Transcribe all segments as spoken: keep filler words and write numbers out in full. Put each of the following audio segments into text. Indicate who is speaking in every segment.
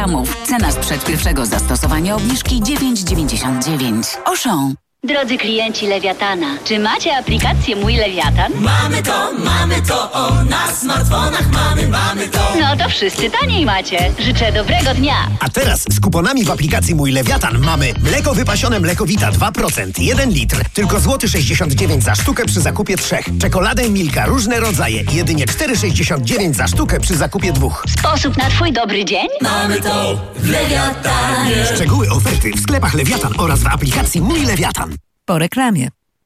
Speaker 1: Cena sprzed pierwszego zastosowania obniżki dziewięć dziewięćdziesiąt dziewięć. Auchan.
Speaker 2: Drodzy klienci Lewiatana, czy macie aplikację Mój Lewiatan?
Speaker 3: Mamy to, mamy to, o, na smartfonach mamy, mamy to.
Speaker 2: No to wszyscy taniej macie. Życzę dobrego dnia.
Speaker 4: A teraz z kuponami w aplikacji Mój Lewiatan mamy mleko wypasione Mlekowita dwa procent, jeden litr, tylko złoty sześćdziesiąt dziewięć za sztukę przy zakupie trzech. Czekoladę Milka, różne rodzaje, jedynie cztery sześćdziesiąt dziewięć za sztukę przy zakupie dwóch.
Speaker 2: Sposób na twój dobry dzień?
Speaker 3: Mamy to w Lewiatanie.
Speaker 4: Szczegóły oferty w sklepach Lewiatan oraz w aplikacji Mój Lewiatan.
Speaker 1: Po reklamie.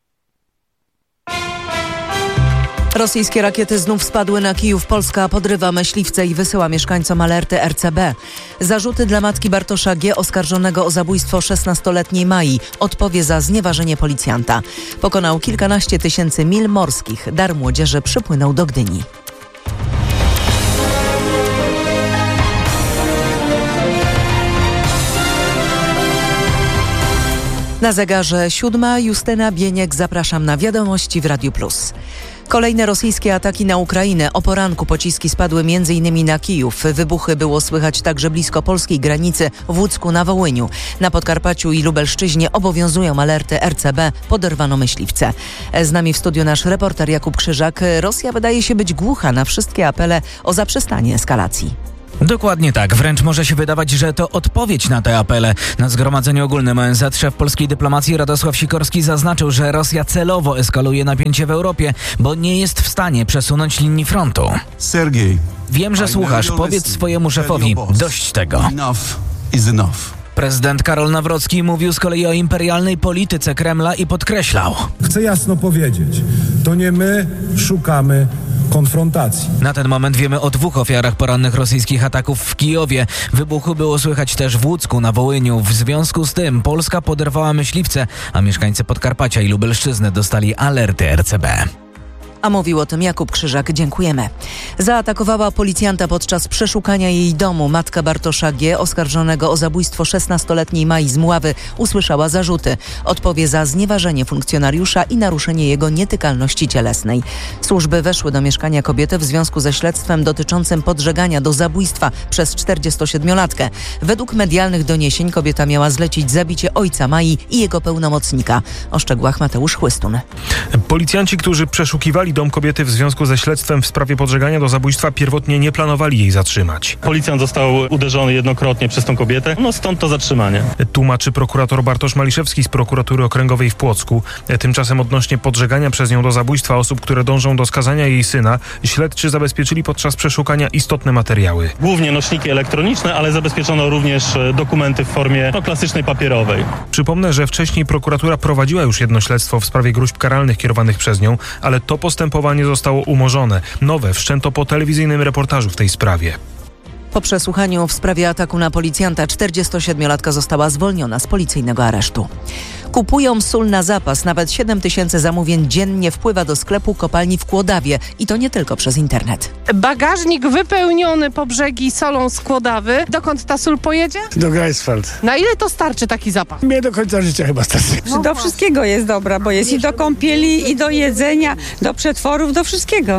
Speaker 5: Rosyjskie rakiety znów spadły na Kijów. Polska podrywa myśliwce i wysyła mieszkańcom alerty R C B. Zarzuty dla matki Bartosza G., oskarżonego o zabójstwo szesnastoletniej Mai. Odpowie za znieważenie policjanta. Pokonał kilkanaście tysięcy mil morskich. Dar młodzieży przypłynął do Gdyni. Na zegarze siódma. Justyna Bieniek, zapraszam na wiadomości w Radiu Plus. Kolejne rosyjskie ataki na Ukrainę. O poranku pociski spadły między innymi na Kijów. Wybuchy było słychać także blisko polskiej granicy w Łucku na Wołyniu. Na Podkarpaciu i Lubelszczyźnie obowiązują alerty R C B. Poderwano myśliwce. Z nami w studiu nasz reporter Jakub Krzyżak. Rosja wydaje się być głucha na wszystkie apele o zaprzestanie eskalacji.
Speaker 6: Dokładnie tak. Wręcz może się wydawać, że to odpowiedź na te apele. Na Zgromadzeniu Ogólnym O N Z szef polskiej dyplomacji Radosław Sikorski zaznaczył, że Rosja celowo eskaluje napięcie w Europie, bo nie jest w stanie przesunąć linii frontu.
Speaker 7: Sergiej,
Speaker 6: wiem, że słuchasz. Powiedz swojemu szefowi, dość tego.
Speaker 7: Enough is enough.
Speaker 6: Prezydent Karol Nawrocki mówił z kolei o imperialnej polityce Kremla i podkreślał:
Speaker 8: chcę jasno powiedzieć, to nie my szukamy konfrontacji.
Speaker 6: Na ten moment wiemy o dwóch ofiarach porannych rosyjskich ataków w Kijowie. Wybuchu było słychać też w Łucku na Wołyniu. W związku z tym Polska poderwała myśliwce, a mieszkańcy Podkarpacia i Lubelszczyzny dostali alerty R C B.
Speaker 5: A mówił o tym Jakub Krzyżak. Dziękujemy. Zaatakowała policjanta podczas przeszukania jej domu. Matka Bartosza G., oskarżonego o zabójstwo szesnastoletniej Mai z Mławy, usłyszała zarzuty. Odpowie za znieważenie funkcjonariusza i naruszenie jego nietykalności cielesnej. Służby weszły do mieszkania kobiety w związku ze śledztwem dotyczącym podżegania do zabójstwa przez czterdziestosiedmiolatkę. Według medialnych doniesień kobieta miała zlecić zabicie ojca Mai i jego pełnomocnika. O szczegółach Mateusz Chłystun.
Speaker 9: Policjanci, którzy przeszukiwali dom kobiety w związku ze śledztwem w sprawie podżegania do zabójstwa, pierwotnie nie planowali jej zatrzymać.
Speaker 10: Policjant został uderzony jednokrotnie przez tą kobietę, no stąd to zatrzymanie.
Speaker 9: Tłumaczy prokurator Bartosz Maliszewski z prokuratury okręgowej w Płocku. Tymczasem odnośnie podżegania przez nią do zabójstwa osób, które dążą do skazania jej syna, śledczy zabezpieczyli podczas przeszukania istotne materiały.
Speaker 10: Głównie nośniki elektroniczne, ale zabezpieczono również dokumenty w formie no, klasycznej papierowej.
Speaker 9: Przypomnę, że wcześniej prokuratura prowadziła już jedno śledztwo w sprawie gróźb karalnych kierowanych przez nią, ale to postępowanie zostało umorzone. Nowe wszczęto po telewizyjnym reportażu w tej sprawie.
Speaker 5: Po przesłuchaniu w sprawie ataku na policjanta czterdziestosiedmiolatka została zwolniona z policyjnego aresztu. Kupują sól na zapas. Nawet siedem tysięcy zamówień dziennie wpływa do sklepu kopalni w Kłodawie. I to nie tylko przez internet.
Speaker 11: Bagażnik wypełniony po brzegi solą z Kłodawy. Dokąd ta sól pojedzie?
Speaker 12: Do Greifswald.
Speaker 11: Na ile to starczy taki zapas?
Speaker 12: Mnie do końca życia chyba starczy.
Speaker 13: No do wszystkiego jest dobra, bo jest i do kąpieli, i do jedzenia, do przetworów, do wszystkiego.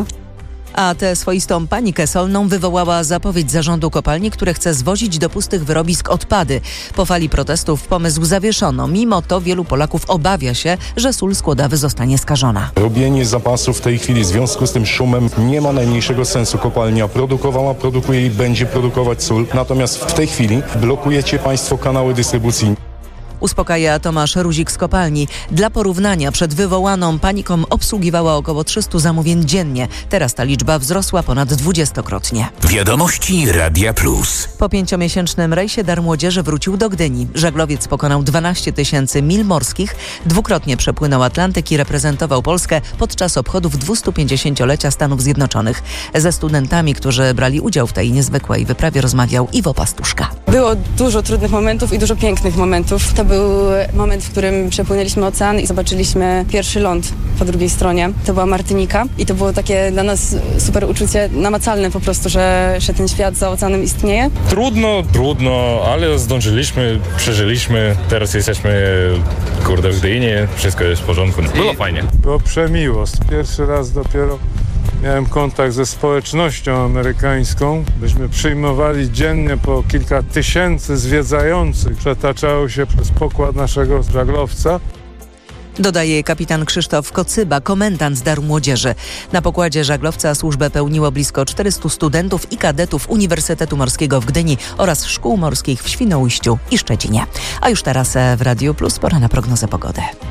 Speaker 5: A tę swoistą panikę solną wywołała zapowiedź zarządu kopalni, które chce zwozić do pustych wyrobisk odpady. Po fali protestów pomysł zawieszono. Mimo to wielu Polaków obawia się, że sól z Kłodawy zostanie skażona.
Speaker 14: Robienie zapasów w tej chwili w związku z tym szumem nie ma najmniejszego sensu. Kopalnia produkowała, produkuje i będzie produkować sól. Natomiast w tej chwili blokujecie państwo kanały dystrybucji.
Speaker 5: Uspokaja Tomasz Ruzik z kopalni. Dla porównania przed wywołaną paniką obsługiwała około trzysta zamówień dziennie. Teraz ta liczba wzrosła ponad dwudziestokrotnie.
Speaker 15: Wiadomości Radia Plus.
Speaker 5: Po pięciomiesięcznym rejsie Dar Młodzieży wrócił do Gdyni. Żaglowiec pokonał dwanaście tysięcy mil morskich, dwukrotnie przepłynął Atlantyk i reprezentował Polskę podczas obchodów dwustupięćdziesięciolecia Stanów Zjednoczonych. Ze studentami, którzy brali udział w tej niezwykłej wyprawie, rozmawiał Iwo Pastuszka.
Speaker 16: Było dużo trudnych momentów i dużo pięknych momentów. To był moment, w którym przepłynęliśmy ocean i zobaczyliśmy pierwszy ląd po drugiej stronie. To była Martynika i to było takie dla nas super uczucie, namacalne po prostu, że, że ten świat za oceanem istnieje.
Speaker 17: Trudno, trudno, ale zdążyliśmy, przeżyliśmy. Teraz jesteśmy, kurde, w Gdyni, wszystko jest w porządku. Było fajnie.
Speaker 18: Było przemiło. Pierwszy raz dopiero miałem kontakt ze społecznością amerykańską. Myśmy przyjmowali dziennie po kilka tysięcy zwiedzających. Przetaczało się przez pokład naszego żaglowca.
Speaker 5: Dodaje kapitan Krzysztof Kocyba, komendant Dar Młodzieży. Na pokładzie żaglowca służbę pełniło blisko czterystu studentów i kadetów Uniwersytetu Morskiego w Gdyni oraz szkół morskich w Świnoujściu i Szczecinie. A już teraz w Radiu Plus pora na prognozę pogody.